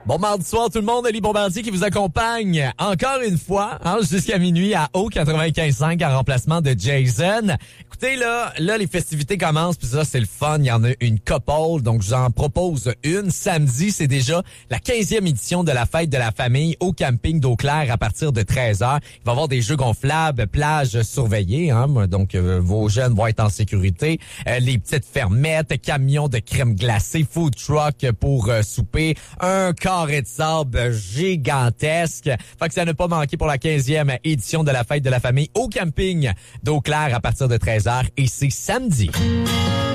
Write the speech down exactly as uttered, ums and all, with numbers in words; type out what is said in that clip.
Bon mardi soir tout le monde, Ali Bombardier qui vous accompagne encore une fois hein, jusqu'à minuit à O quatre-vingt-quinze cinq en remplacement de Jason. Écoutez là, là les festivités commencent puis ça c'est le fun, il y en a une couple donc je vous en propose une. Samedi, c'est déjà la quinzième édition de la fête de la famille au camping d'Eau-Claire à partir de treize heures. Il va y avoir des jeux gonflables, plages surveillées hein, donc euh, vos jeunes vont être en sécurité, euh, les petites fermettes, camions de crème glacée, food truck pour euh, souper, un carré de sable gigantesque. Fait que ça n'a pas manqué pour la quinzième édition de la fête de la famille au camping d'Eau-Claire à partir de treize heures et c'est samedi.